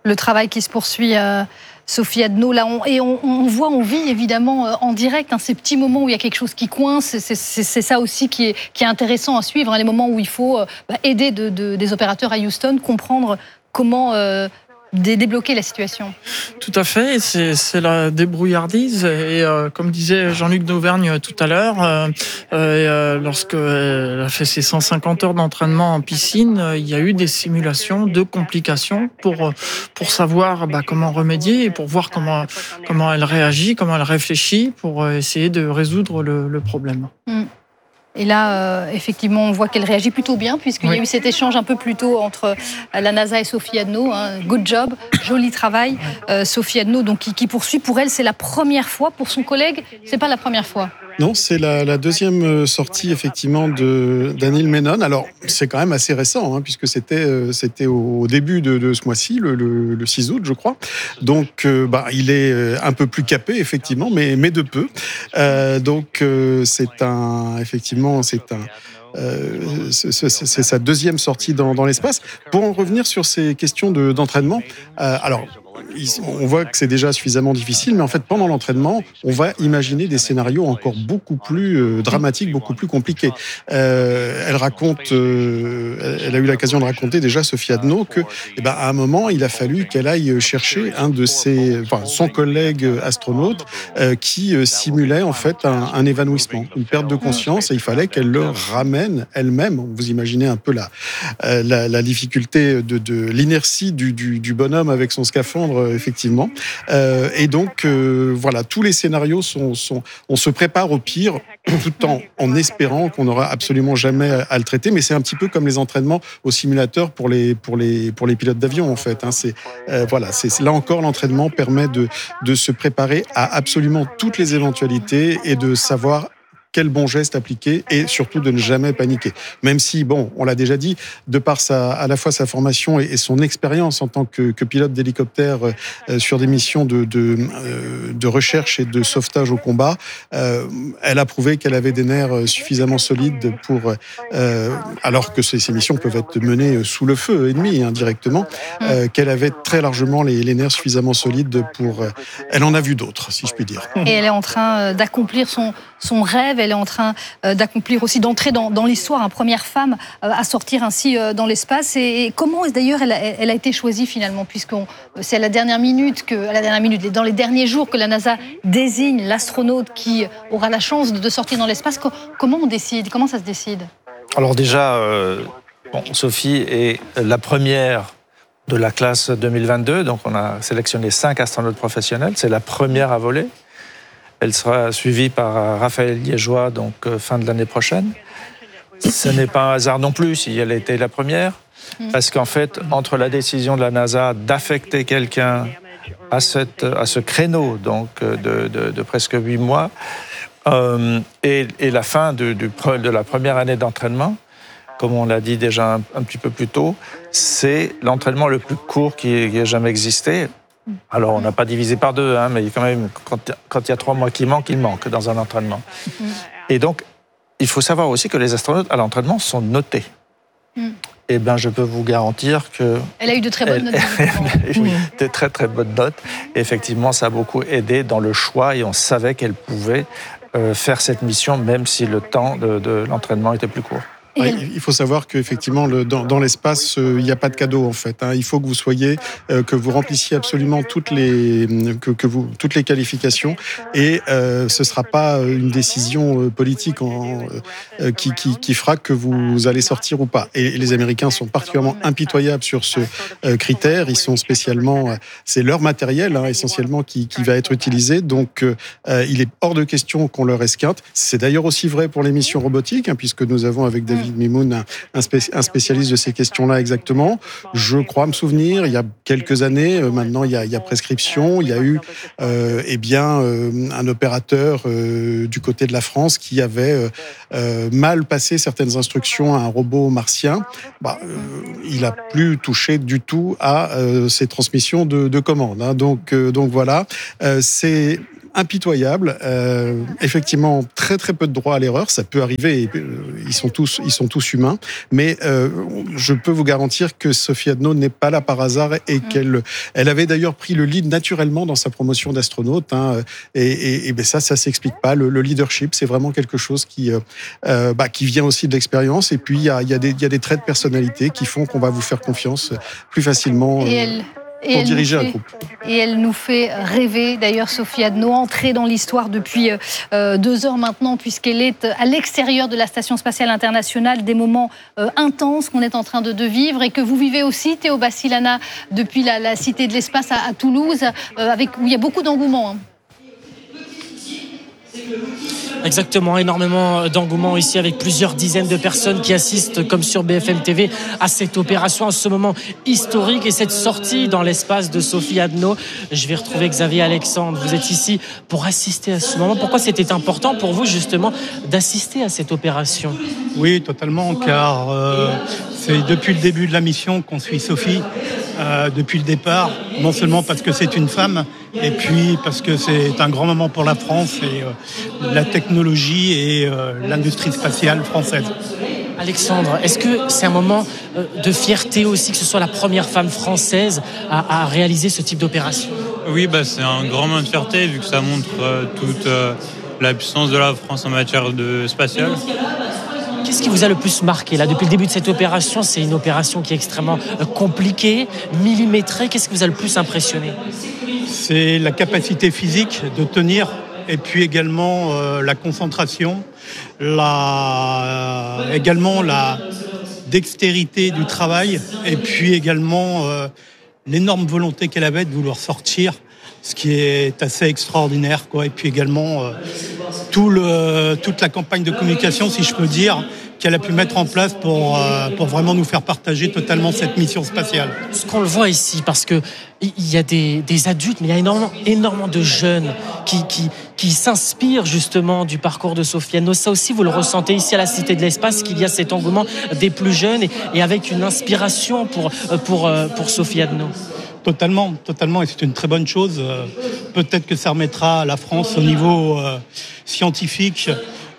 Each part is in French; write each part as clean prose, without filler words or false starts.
le travail qui se poursuit. Sophie Adno, là, on vit évidemment en direct ces petits moments où il y a quelque chose qui coince. C'est ça aussi qui est intéressant à suivre, les moments où il faut aider des opérateurs à Houston, comprendre comment débloquer la situation. Tout à fait, c'est la débrouillardise. Et comme disait Jean-Luc d'Auvergne tout à l'heure, lorsqu'elle a fait ses 150 heures d'entraînement en piscine, il y a eu des simulations de complications pour savoir comment remédier et pour voir comment elle réagit, comment elle réfléchit pour essayer de résoudre le problème. Et là, effectivement, on voit qu'elle réagit plutôt bien, puisqu'il y a eu cet échange un peu plus tôt entre la NASA et Sophie Adno. Good job, joli travail. Sophie Adno, donc, qui poursuit. Pour elle, c'est la première fois. Pour son collègue, c'est pas la première fois. Non, c'est la deuxième sortie, effectivement, d'Anil Menon. Alors, c'est quand même assez récent, puisque c'était au début de ce mois-ci, le 6 août, je crois. Donc, il est un peu plus capé, effectivement, mais de peu. C'est sa deuxième sortie dans l'espace. Pour en revenir sur ces questions d'entraînement, on voit que c'est déjà suffisamment difficile, mais en fait, pendant l'entraînement, on va imaginer des scénarios encore beaucoup plus dramatiques, beaucoup plus compliqués. Elle a eu l'occasion de raconter déjà, Sophie Adno, que, à un moment, il a fallu qu'elle aille chercher son collègue astronaute qui simulait en fait un évanouissement, une perte de conscience, et il fallait qu'elle le ramène elle-même. Vous imaginez un peu la difficulté de l'inertie du bonhomme avec son scaphandre, effectivement. Et donc, voilà, tous les scénarios on se prépare au pire, tout en espérant qu'on n'aura absolument jamais à le traiter. Mais c'est un petit peu comme les entraînements au simulateur pour les pilotes d'avion, en fait. Là encore, l'entraînement permet de se préparer à absolument toutes les éventualités et de savoir quel bon geste appliquer et surtout de ne jamais paniquer. Même si, on l'a déjà dit, de par à la fois sa formation et son expérience en tant que pilote d'hélicoptère sur des missions de recherche et de sauvetage au combat, elle a prouvé qu'elle avait des nerfs suffisamment solides alors que ces missions peuvent être menées sous le feu ennemi, directement, qu'elle avait très largement les nerfs suffisamment solides pour... elle en a vu d'autres, si je puis dire. Et elle est en train d'accomplir son rêve. Elle est en train d'accomplir aussi, d'entrer dans l'histoire, première femme à sortir ainsi dans l'espace. Et comment, d'ailleurs, elle a été choisie finalement, puisque c'est à la dernière minute, dans les derniers jours, que la NASA désigne l'astronaute qui aura la chance de sortir dans l'espace. Comment on décide ? Comment ça se décide ? Alors déjà, Sophie est la première de la classe 2022. Donc on a sélectionné 5 astronautes professionnels. C'est la première à voler. Elle sera suivie par Raphaël Liégeois, donc fin de l'année prochaine. Ce n'est pas un hasard non plus si elle était la première, parce qu'en fait, entre la décision de la NASA d'affecter quelqu'un à ce créneau donc de presque 8 mois et la fin de la première année d'entraînement, comme on l'a dit déjà un petit peu plus tôt, c'est l'entraînement le plus court qui ait jamais existé. Alors, on n'a pas divisé par 2, mais quand même, quand il y a 3 mois qui manquent, il manque dans un entraînement. Et donc, il faut savoir aussi que les astronautes à l'entraînement sont notés. Eh bien, je peux vous garantir que... Elle a eu de très bonnes notes. Oui, de très, très bonnes notes. Et effectivement, ça a beaucoup aidé dans le choix et on savait qu'elle pouvait faire cette mission, même si le temps de l'entraînement était plus court. Il faut savoir qu'effectivement, dans l'espace, il n'y a pas de cadeau, en fait. Il faut que vous soyez, que vous remplissiez absolument toutes les qualifications. Et ce ne sera pas une décision politique qui fera que vous allez sortir ou pas. Et les Américains sont particulièrement impitoyables sur ce critère. Ils sont spécialement... c'est leur matériel, essentiellement, qui va être utilisé. Donc, il est hors de question qu'on leur esquinte. C'est d'ailleurs aussi vrai pour les missions robotiques, puisque nous avons avec David Mimoun, un spécialiste de ces questions-là exactement. Je crois me souvenir, il y a quelques années, maintenant il y a prescription, il y a eu un opérateur du côté de la France qui avait mal passé certaines instructions à un robot martien. Il n'a plus touché du tout à ces transmissions de commandes. Donc voilà, c'est impitoyable. Effectivement, très très peu de droit à l'erreur. Ça peut arriver. Ils sont tous humains. Mais je peux vous garantir que Sophie Adno n'est pas là par hasard et qu'elle avait d'ailleurs pris le lead naturellement dans sa promotion d'astronaute. Et ben ça s'explique pas. Le leadership, c'est vraiment quelque chose qui vient aussi de l'expérience. Et puis il y a des traits de personnalité qui font qu'on va vous faire confiance plus facilement. Pour diriger un groupe. Et elle nous fait rêver, d'ailleurs, Sophie Adno, entrée dans l'histoire depuis 2 heures maintenant, puisqu'elle est à l'extérieur de la Station Spatiale Internationale, des moments intenses qu'on est en train de vivre et que vous vivez aussi, Théo Bassilana, depuis la Cité de l'Espace à Toulouse, où il y a beaucoup d'engouement. Exactement, énormément d'engouement ici avec plusieurs dizaines de personnes qui assistent comme sur BFM TV à cette opération, à ce moment historique et cette sortie dans l'espace de Sophie Adno. Je vais retrouver Xavier Alexandre. Vous êtes ici pour assister à ce moment. Pourquoi c'était important pour vous justement d'assister à cette opération ? Oui, totalement, car c'est depuis le début de la mission qu'on suit Sophie. Depuis le départ, non seulement parce que c'est une femme, et puis parce que c'est un grand moment pour la France et la technologie et l'industrie spatiale française. Alexandre, est-ce que c'est un moment de fierté aussi que ce soit la première femme française à réaliser ce type d'opération ? Oui, c'est un grand moment de fierté vu que ça montre toute la puissance de la France en matière de spatiale. Qu'est-ce qui vous a le plus marqué là depuis le début de cette opération ? C'est une opération qui est extrêmement compliquée, millimétrée. Qu'est-ce qui vous a le plus impressionné ? C'est la capacité physique de tenir et puis également la concentration, également la dextérité du travail et puis également l'énorme volonté qu'elle avait de vouloir sortir, ce qui est assez extraordinaire, quoi. Et puis également toute la campagne de communication, si je peux dire, qu'elle a pu mettre en place pour vraiment nous faire partager totalement cette mission spatiale. Ce qu'on le voit ici, parce que il y a des adultes, mais il y a énormément de jeunes qui s'inspirent justement du parcours de Sophie Adno. Ça aussi, vous le ressentez ici à la Cité de l'Espace, qu'il y a cet engouement des plus jeunes et avec une inspiration pour Sophie Adno. Totalement, et c'est une très bonne chose. Peut-être que ça remettra la France au niveau scientifique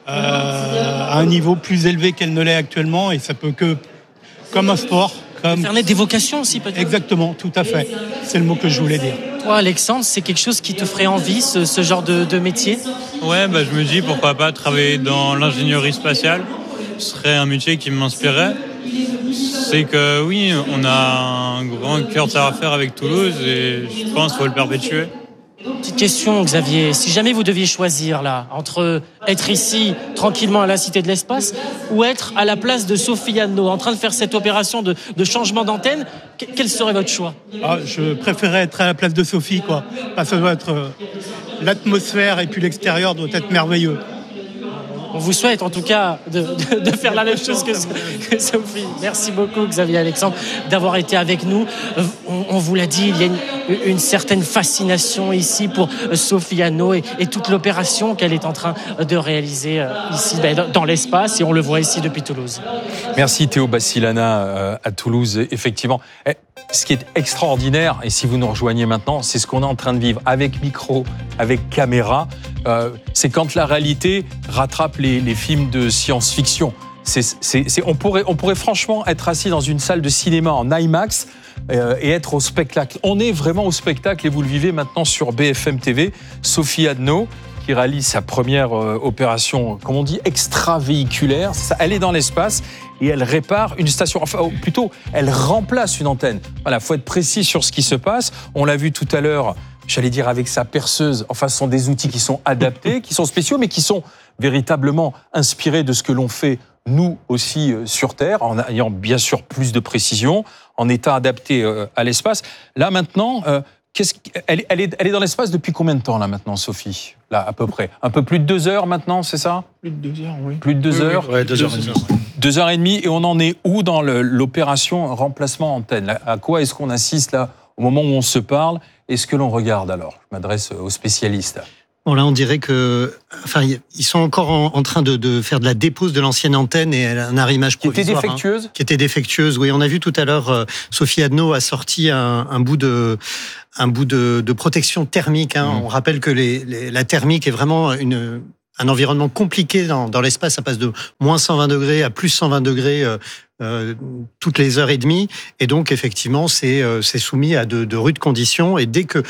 à un niveau plus élevé qu'elle ne l'est actuellement, et ça peut que, comme un sport, faire naître des vocations aussi peut-être. Exactement, tout à fait. C'est le mot que je voulais dire. Toi, Alexandre, c'est quelque chose qui te ferait envie, ce genre de métier ? Ouais, je me dis pourquoi pas travailler dans l'ingénierie spatiale. Ce serait un métier qui m'inspirerait. C'est que oui, on a un grand cœur de savoir-faire avec Toulouse et je pense qu'il faut le perpétuer. Petite question, Xavier. Si jamais vous deviez choisir là, entre être ici tranquillement à la Cité de l'Espace ou être à la place de Sophie Adno en train de faire cette opération de changement d'antenne, quel serait votre choix ? Je préférerais être à la place de Sophie, quoi. Parce que ça doit être l'atmosphère et puis l'extérieur doit être merveilleux. On vous souhaite en tout cas de faire la même chose que Sophie. Merci beaucoup Xavier Alexandre d'avoir été avec nous. On vous l'a dit, il y a une certaine fascination ici pour Sophie Adno et toute l'opération qu'elle est en train de réaliser ici dans l'espace, et on le voit ici depuis Toulouse. Merci Théo Bassilana à Toulouse, effectivement. Ce qui est extraordinaire, et si vous nous rejoignez maintenant, c'est ce qu'on est en train de vivre avec micro, avec caméra. C'est quand la réalité rattrape les films de science-fiction. On pourrait franchement être assis dans une salle de cinéma en IMAX et être au spectacle. On est vraiment au spectacle et vous le vivez maintenant sur BFM TV. Sophie Adno, qui réalise sa première opération, comme on dit, extravéhiculaire. Elle est dans l'espace et elle répare une station, enfin plutôt, elle remplace une antenne. Voilà, faut être précis sur ce qui se passe. On l'a vu tout à l'heure, j'allais dire avec sa perceuse. Enfin, ce sont des outils qui sont adaptés, qui sont spéciaux, mais qui sont véritablement inspirés de ce que l'on fait nous aussi sur Terre, en ayant bien sûr plus de précision, en étant adapté à l'espace. Là maintenant, elle est dans l'espace depuis combien de temps là maintenant, Sophie ? Là, à peu près. Un peu plus de 2 heures maintenant, c'est ça ? Plus de 2 heures, oui. Plus de 2 heures ? Ouais, 2 heures et demie. 2 heures et demie, et on en est où dans l'opération remplacement antenne ? À quoi est-ce qu'on assiste là, au moment où on se parle ? Est-ce que l'on regarde alors ? Je m'adresse aux spécialistes. Bon, là, on dirait que, enfin, ils sont encore en train de faire de la dépose de l'ancienne antenne et un arrimage Qui était provisoire. défectueuse. Qui était défectueuse. Oui, on a vu tout à l'heure, Sophie Adno a sorti un bout de protection thermique. On rappelle que la thermique est vraiment un environnement compliqué dans l'espace. Ça passe de moins 120 degrés à plus 120 degrés toutes les heures et demie. Et donc, effectivement, c'est soumis à de rudes conditions. Et dès que